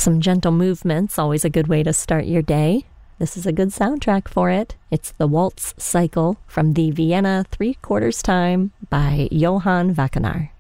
Some gentle movements, always a good way to start your day. This is a good soundtrack for it. It's the Waltz Cycle from the Vienna 3/4 Time by Johann Wackenaar.